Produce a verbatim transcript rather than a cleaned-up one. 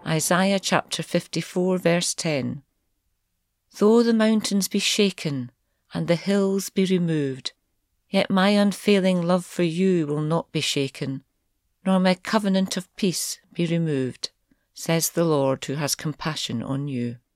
Isaiah chapter fifty-four verse ten. Though the mountains be shaken and the hills be removed, yet my unfailing love for you will not be shaken, nor my covenant of peace be removed, says the Lord who has compassion on you.